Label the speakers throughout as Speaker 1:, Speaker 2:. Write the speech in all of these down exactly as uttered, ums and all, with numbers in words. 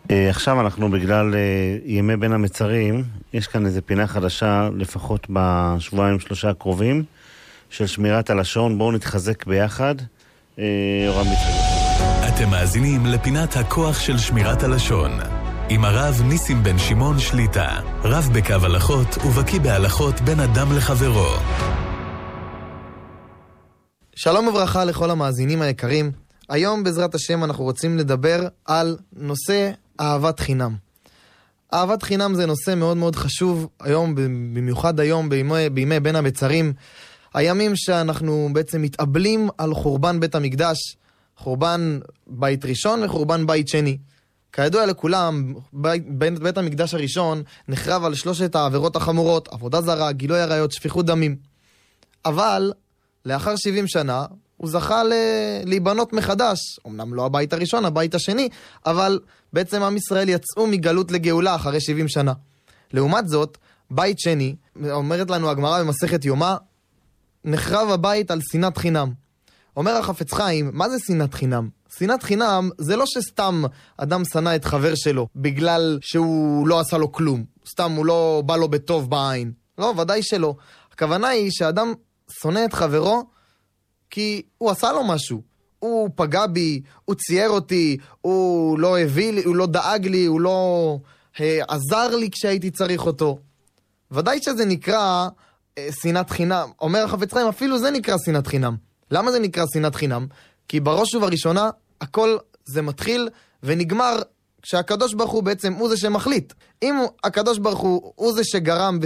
Speaker 1: עכשיו אנחנו בגלל ימי בין המצרים, יש כאן איזה פינה חדשה, לפחות בשבועיים שלושה הקרובים, של שמירת הלשון. בואו נתחזק ביחד. יורם ביצר.
Speaker 2: אתם מאזינים לפינת הכוח של שמירת הלשון, עם הרב ניסים בן שמעון שליטה, רב בקו הלכות ובקיא בהלכות בין אדם לחברו.
Speaker 3: שלום וברכה לכל המאזינים היקרים. היום בעזרת השם אנחנו רוצים לדבר על נושא אהבת חינם. אהבת חינם זה נושא מאוד מאוד חשוב היום, במיוחד היום בימי, בימי בין המצרים, הימים שאנחנו בעצם מתאבלים על חורבן בית המקדש, חורבן בית ראשון וחורבן בית שני. כידוע לכולם, בית, בית המקדש הראשון נחרב על שלושת העבירות החמורות, עבודה זרה, גילוי עריות, שפיכות דמים. אבל לאחר שבעים שנה הוא זכה ל... להיבנות מחדש, אמנם לא הבית הראשון, הבית השני, אבל בעצם עם ישראל יצאו מגלות לגאולה אחרי שבעים שנה. לעומת זאת, בית שני, אומרת לנו הגמרא במסכת יומא, נחרב הבית על שנאת חינם. אומר החפץ חיים, מה זה שנאת חינם? שנאת חינם זה לא שסתם אדם שנא את חבר שלו בגלל שהוא לא עשה לו כלום, סתם הוא לא בא לו בטוב בעין. לא, ודאי שלא. הכוונה היא שאדם שונא את חברו כי הוא עשה לו משהו. הוא פגע בי, הוא צייר אותי, הוא לא הביא לי, הוא לא דאג לי, הוא לא אה, עזר לי כשהייתי צריך אותו. ודאי שזה נקרא אה, שנאת חינם. אומר החפץ חיים, אפילו זה נקרא שנאת חינם. למה זה נקרא שנאת חינם? כי בראש ובראשונה הכל זה מתחיל ונגמר כשהקדוש ברוך הוא בעצם הוא זה שמחליט. אם הקדוש ברוך הוא הוא זה שגרם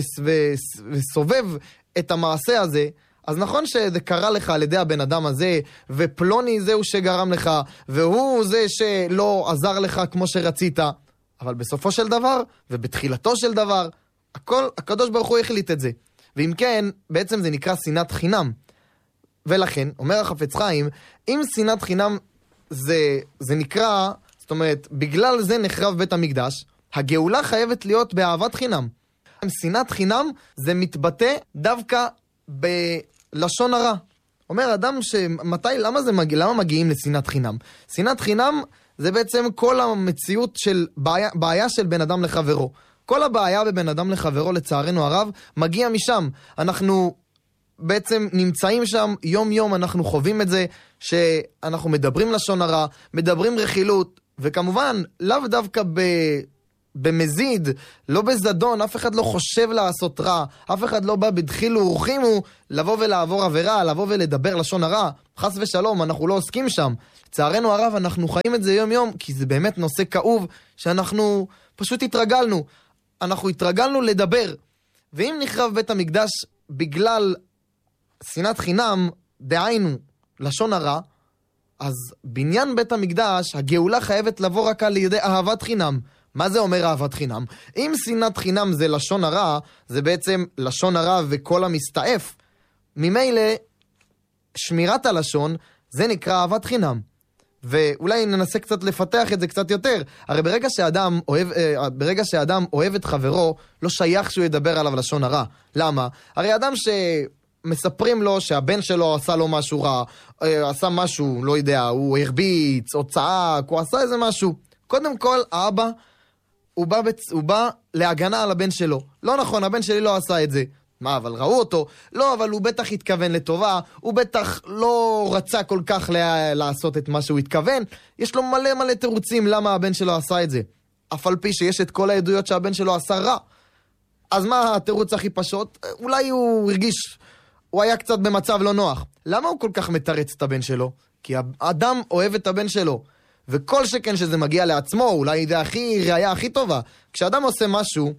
Speaker 3: וסובב את המעשה הזה, אז נכון שזה קרה לך על ידי הבן אדם הזה, ופלוני זהו שגרם לך, והוא זה שלא עזר לך כמו שרצית, אבל בסופו של דבר, ובתחילתו של דבר, הכל, הקדוש ברוך הוא החליט את זה. ואם כן, בעצם זה נקרא שנאת חינם. ולכן, אומר החפץ חיים, אם שנאת חינם זה, זה נקרא, זאת אומרת, בגלל זה נחרב בית המקדש, הגאולה חייבת להיות באהבת חינם. שנאת חינם זה מתבטא דווקא בלשון הרע. אומר אדם שמתי, למה זה מגיע, למה מגיעים לשנאת חינם? שנאת חינם זה בעצם כל המציאות של בעיה, בעיה של בן אדם לחברו. כל הבעיה בבן אדם לחברו, לצערנו הרב, מגיע משם. אנחנו בעצם נמצאים שם יום יום, אנחנו חווים את זה שאנחנו מדברים לשון הרע, מדברים רכילות, וכמובן לאו דווקא ב... במזיד, לא בזדון, אף אחד לא חושב לעשות רע, אף אחד לא בא בדחיל ורחימו לבוא ולעבור עבירה, לבוא ולדבר לשון הרע. חס ושלום, אנחנו לא עוסקים שם. לצערנו הרב, אנחנו חיים את זה יום יום, כי זה באמת נושא כאוב שאנחנו פשוט התרגלנו. אנחנו התרגלנו לדבר. ואם נחרב בית המקדש בגלל שנאת חינם, דהיינו לשון הרע, אז בניין בית המקדש, הגאולה חייבת לבוא רק על ידי אהבת חינם. מה זה אומר אהבת חינם? אם שנאת חינם זה לשון הרע, זה בעצם לשון הרע וכל המסתעף. ממילא שמירת הלשון זה נקרא אהבת חינם. ואולי ננסה קצת לפתח את זה קצת יותר. הרי ברגע שאדם אוהב, ברגע שאדם אוהב את חברו, לא שייך שהוא ידבר עליו לשון הרע. למה? הרי אדם שמספרים לו שהבן שלו עשה לו משהו רע, עשה משהו, לא יודע, הוא הרביץ או צעק, הוא עשה איזה משהו. קודם כל, האבא הוא בא, בצ... הוא בא להגנה על הבן שלו. לא נכון, הבן שלי לא עשה את זה. מה, אבל ראו אותו? לא, אבל הוא בטח התכוון לטובה, הוא בטח לא רצה כל כך לה... לעשות את מה שהוא התכוון. יש לו מלא מלא תירוצים למה הבן שלו עשה את זה. אף על פי שיש את כל העדויות שהבן שלו עשה רע. אז מה התירוץ הכי פשוט? אולי הוא הרגיש, הוא היה קצת במצב לא נוח. למה הוא כל כך מתרץ את הבן שלו? כי האדם אוהב את הבן שלו. וכל שכן שזה מגיע לעצמו, אולי זה הכי ראיה הכי טובה. כשאדם עושה משהו,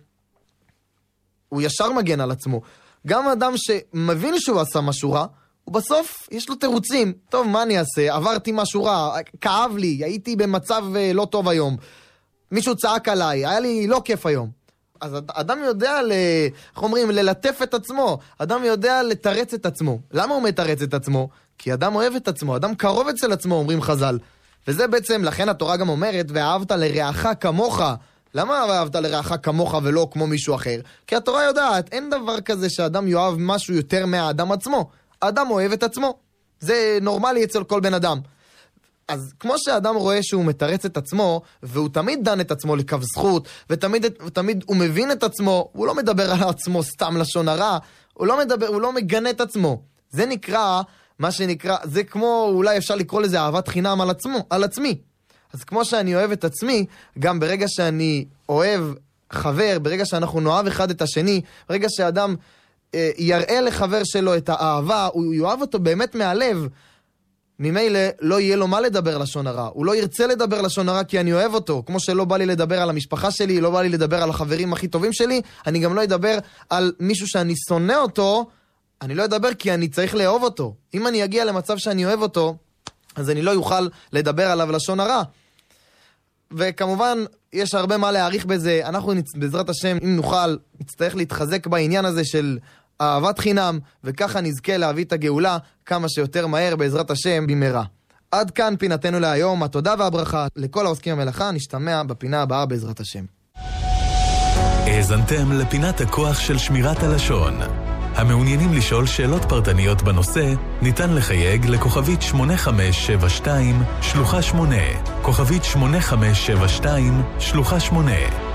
Speaker 3: הוא ישר מגן על עצמו. גם אדם שמבין שהוא עשה משהו רע, הוא בסוף יש לו תירוצים. טוב, מה אני אעשה? עברתי משהו רע, כאב לי, הייתי במצב לא טוב היום. מישהו צעק עליי, היה לי לא כיף היום. אז אדם יודע, ל... איך אומרים, ללטף את עצמו. אדם יודע לתרץ את עצמו. למה הוא מתרץ את עצמו? כי אדם אוהב את עצמו, אדם קרוב אצל עצמו, אומרים חז"ל. וזה בעצם, לכן התורה גם אומרת, ואהבת לרעך כמוך. למה אהבת לרעך כמוך ולא כמו מישהו אחר? כי התורה יודעת, אין דבר כזה שאדם יאהב משהו יותר מהאדם עצמו. האדם אוהב את עצמו. זה נורמלי אצל כל בן אדם. אז כמו שאדם רואה שהוא מתרץ את עצמו, והוא תמיד דן את עצמו לקו זכות, ותמיד תמיד הוא מבין את עצמו, הוא לא מדבר על עצמו סתם לשון הרע, הוא לא מדבר, הוא לא מגנה את עצמו. זה נקרא, מה שנקרא, זה כמו, אולי אפשר לקרוא לזה אהבת חינם על עצמו, על עצמי. אז כמו שאני אוהב את עצמי, גם ברגע שאני אוהב חבר, ברגע שאנחנו נאהב אחד את השני, ברגע שאדם אה, יראה לחבר שלו את האהבה, הוא יאהב אותו באמת מהלב, ממילא לא יהיה לו מה לדבר לשון הרע. הוא לא ירצה לדבר לשון הרע כי אני אוהב אותו. כמו שלא בא לי לדבר על המשפחה שלי, לא בא לי לדבר על החברים הכי טובים שלי, אני גם לא אדבר על מישהו שאני שונא אותו, אני לא אדבר כי אני צריך לאהוב אותו. אם אני אגיע למצב שאני אוהב אותו, אז אני לא יוכל לדבר עליו לשון הרע. וכמובן, יש הרבה מה להעריך בזה. אנחנו בעזרת השם, אם נוכל, נצטרך להתחזק בעניין הזה של אהבת חינם, וככה נזכה להביא את הגאולה כמה שיותר מהר בעזרת השם במהרה. עד כאן פינתנו להיום, התודה והברכה לכל העוסקים במלאכה, נשתמע בפינה הבאה בעזרת השם.
Speaker 2: האזנתם לפינת הכוח של שמירת הלשון. המעוניינים לשאול שאלות פרטניות בנושא, ניתן לחייג לכוכבית שמונה חמש שבע שתיים שלוחה שמונה, כוכבית שמונה חמש שבע שתיים שלוחה שמונה.